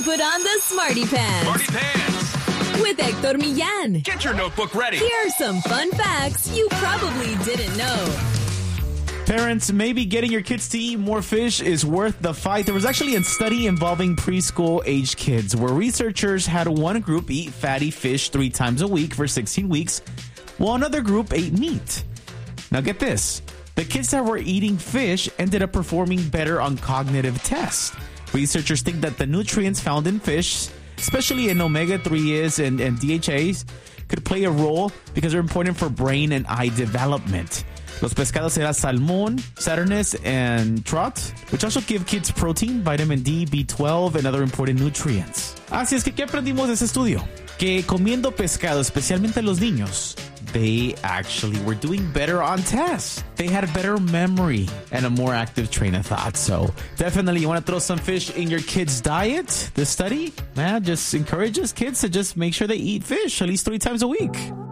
put on the Smarty Pants. Smarty Pants. With Hector Millán. Get your notebook ready. Here are some fun facts you probably didn't know. Parents, maybe getting your kids to eat more fish is worth the fight. There was actually a study involving preschool-aged kids where researchers had one group eat fatty fish 3 times a week for 16 weeks, while another group ate meat. Now get this. The kids that were eating fish ended up performing better on cognitive tests. Researchers think that the nutrients found in fish, especially in omega-3s and DHAs, could play a role because they're important for brain and eye development. Los pescados eran salmon, sardines, and trout, which also give kids protein, vitamin D, B12, and other important nutrients. Así es que, ¿qué aprendimos de ese estudio? Que comiendo pescado, especialmente los niños, they actually were doing better on tests. They had better memory and a more active train of thought. So definitely you want to throw some fish in your kids' diet. This study, just encourages kids to just make sure they eat fish at least 3 times a week.